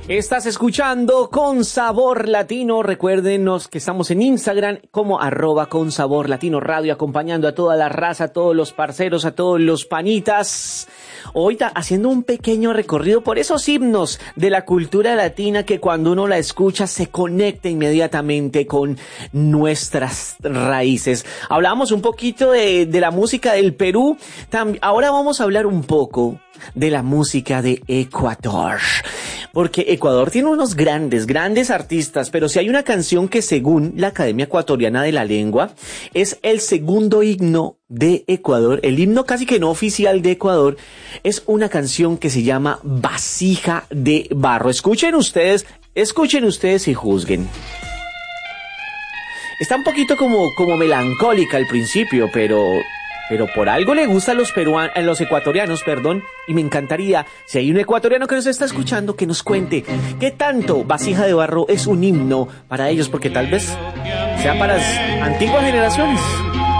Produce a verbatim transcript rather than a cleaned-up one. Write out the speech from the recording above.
Estás escuchando Con Sabor Latino. Recuérdenos que estamos en Instagram como arroba Con Sabor Latino Radio, acompañando a toda la raza, a todos los parceros, a todos los panitas. Hoy haciendo un pequeño recorrido por esos himnos de la cultura latina que cuando uno la escucha se conecta inmediatamente con nuestras raíces. Hablábamos un poquito de, de la música del Perú. Tam- ahora vamos a hablar un poco de la música de Ecuador, porque Ecuador tiene unos grandes, grandes artistas, pero si hay una canción que según la Academia Ecuatoriana de la Lengua es el segundo himno de Ecuador, el himno casi que no oficial de Ecuador, es una canción que se llama Vasija de Barro. Escuchen ustedes, escuchen ustedes y juzguen. Está un poquito como, como melancólica al principio, pero... Pero por algo le gusta a los peruanos, a los ecuatorianos, perdón, y me encantaría, si hay un ecuatoriano que nos está escuchando, que nos cuente qué tanto Vasija de Barro es un himno para ellos, porque tal vez sea para las antiguas generaciones.